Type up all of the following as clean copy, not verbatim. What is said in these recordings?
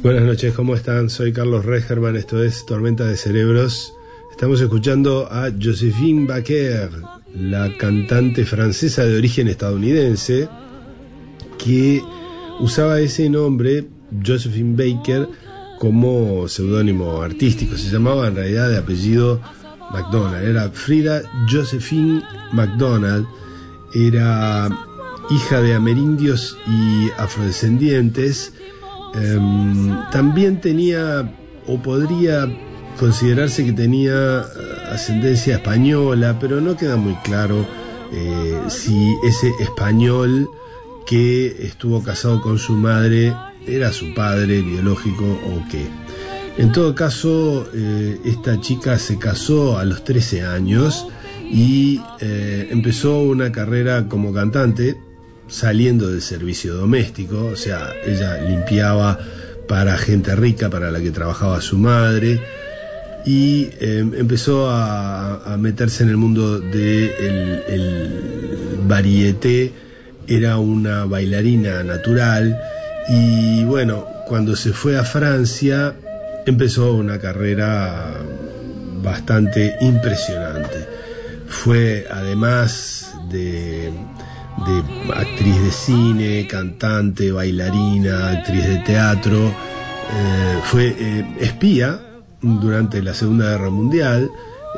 Buenas noches, ¿cómo están? Soy Carlos Regerman, esto es Tormenta de Cerebros. Estamos escuchando a Joséphine Baker, la cantante francesa de origen estadounidense, que usaba ese nombre, Joséphine Baker, como seudónimo artístico. Se llamaba en realidad de apellido MacDonald, era Frida Joséphine MacDonald, era hija de amerindios y afrodescendientes. También tenía, o podría considerarse que tenía ascendencia española, pero no queda muy claro si ese español que estuvo casado con su madre era su padre biológico o qué. En todo caso, esta chica se casó a los 13 años y empezó una carrera como cantante, saliendo del servicio doméstico. O sea, ella limpiaba para gente rica, para la que trabajaba su madre, y empezó a meterse en el mundo del el varieté. Era una bailarina natural y bueno, cuando se fue a Francia empezó una carrera bastante impresionante. Fue, además de actriz de cine, cantante, bailarina, actriz de teatro, fue espía durante la Segunda Guerra Mundial,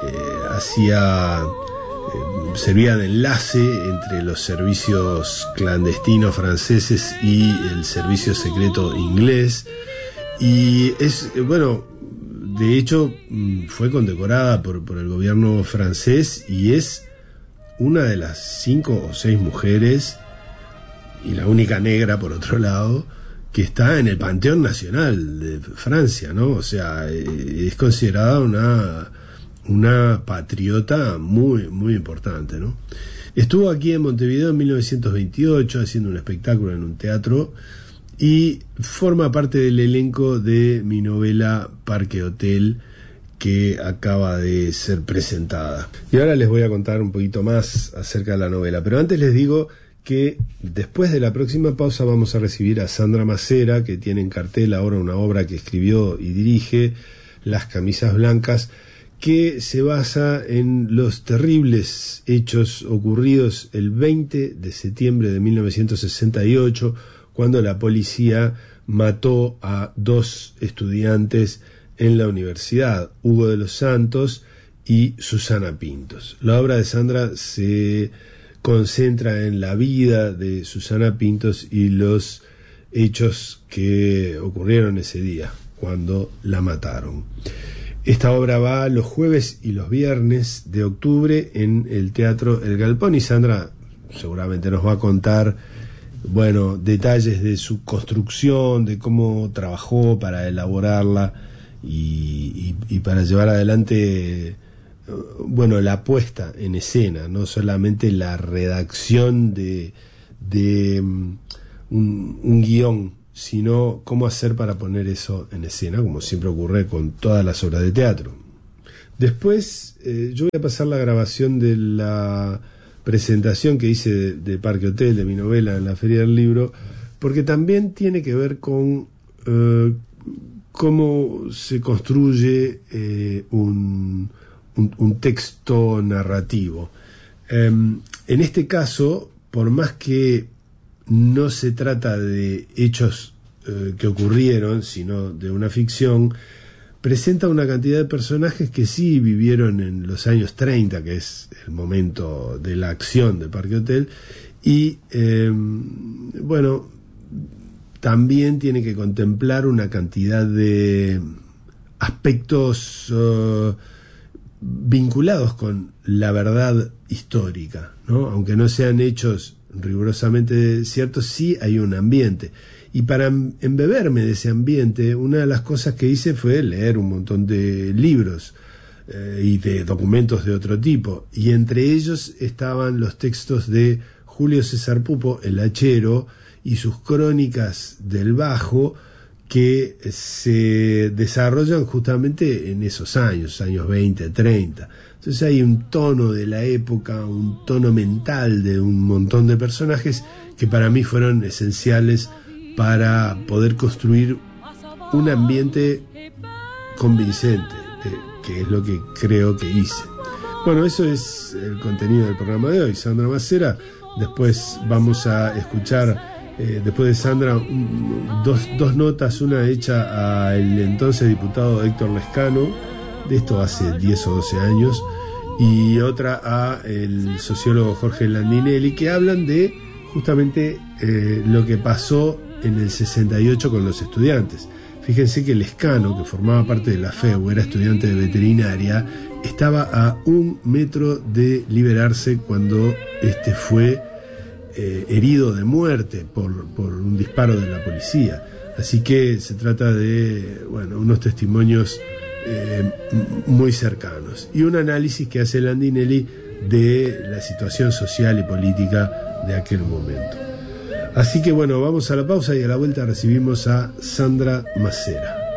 servía de enlace entre los servicios clandestinos franceses y el servicio secreto inglés, y de hecho fue condecorada por el gobierno francés y es una de las 5 o 6 mujeres, y la única negra por otro lado, que está en el Panteón Nacional de Francia, ¿no? O sea, es considerada una patriota muy, muy importante, ¿no? Estuvo aquí en Montevideo en 1928 haciendo un espectáculo en un teatro y forma parte del elenco de mi novela Parque Hotel, que acaba de ser presentada. Y ahora les voy a contar un poquito más acerca de la novela, pero antes les digo que después de la próxima pausa vamos a recibir a Sandra Macera, que tiene en cartel ahora una obra que escribió y dirige, Las Camisas Blancas, que se basa en los terribles hechos ocurridos el 20 de septiembre de 1968, cuando la policía mató a 2 estudiantes en la universidad, Hugo de los Santos y Susana Pintos. La obra de Sandra se concentra en la vida de Susana Pintos y los hechos que ocurrieron ese día, cuando la mataron. Esta obra va los jueves y los viernes de octubre en el Teatro El Galpón, y Sandra seguramente nos va a contar, detalles de su construcción, de cómo trabajó para elaborarla y para llevar adelante la puesta en escena, no solamente la redacción de un guión, sino cómo hacer para poner eso en escena, como siempre ocurre con todas las obras de teatro. Después yo voy a pasar la grabación de la presentación que hice de Parque Hotel, de mi novela, en la Feria del Libro, porque también tiene que ver con cómo se construye un texto narrativo. En este caso, por más que no se trata de hechos que ocurrieron, sino de una ficción, presenta una cantidad de personajes que sí vivieron en los años 30, que es el momento de la acción de Parque Hotel, y también tiene que contemplar una cantidad de aspectos vinculados con la verdad histórica, ¿no? Aunque no sean hechos rigurosamente ciertos, sí hay un ambiente. Y para embeberme de ese ambiente, una de las cosas que hice fue leer un montón de libros y de documentos de otro tipo, y entre ellos estaban los textos de Julio César Pupo, el hachero, y sus crónicas del Bajo, que se desarrollan justamente en esos años 20, 30. Entonces hay un tono de la época, un tono mental de un montón de personajes que para mí fueron esenciales para poder construir un ambiente convincente, que es lo que creo que hice. Bueno, eso es el contenido del programa de hoy. Sandra Macera. Después vamos a escuchar, después de Sandra, dos notas, una hecha al entonces diputado Héctor Lescano, de esto hace 10 o 12 años, y otra a el sociólogo Jorge Landinelli, que hablan de justamente lo que pasó en el 68 con los estudiantes. Fíjense que Lescano, que formaba parte de la FEU, era estudiante de veterinaria, estaba a 1 metro de liberarse cuando fue herido de muerte por un disparo de la policía. Así que se trata de unos testimonios muy cercanos y un análisis que hace Landinelli de la situación social y política de aquel momento. Así que vamos a la pausa y a la vuelta recibimos a Sandra Macera.